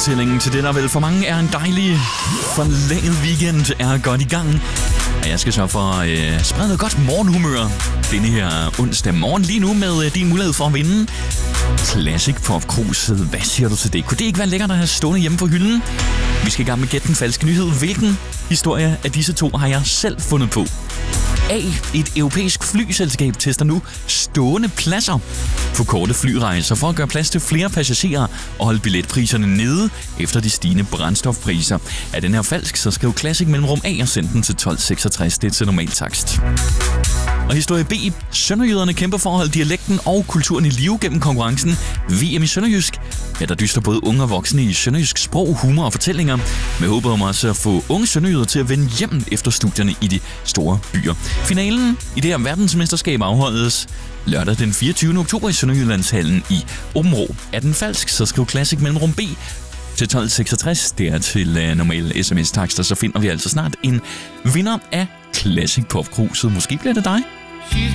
udtællingen til det, der vel for mange er en dejlig, forlænget weekend, er godt i gang. Og jeg skal så for at sprede noget godt morgenhumør denne her onsdag morgen lige nu med din mulighed for at vinde Classic Pop Cruiset. Hvad siger du til det? Kunne det ikke være lækkert at have stående hjemme på hylden? Vi skal i gang med Gæt den falske nyhed. Hvilken historie af disse to har jeg selv fundet på? A. Et europæisk flyselskab tester nu stående pladser på korte flyrejser for at gøre plads til flere passagerer og holde billetpriserne nede efter de stigende brændstofpriser. Er den her falsk, så skriv Classic mellemrum A og send den til 1266. Det er til normal takst. Og historie B. Sønderjyderne kæmper for at holde dialekten og kulturen i live gennem konkurrencen VM i Sønderjysk. Ja, der dyster både unge og voksne i sønderjysk sprog, humor og fortællinger, med håbet om også at få unge sønderjyder til at vende hjem efter studierne i de store byer. Finalen i det her verdensmesterskab afholdes lørdag den 24. oktober i Sønderjyllandshallen i Åbenrå. Er den falsk, så skriv Classic mellemrum B til 1266. Det er til normal sms-takster, så finder vi altså snart en vinder af Classic Pop Cruiset. Måske bliver det dig.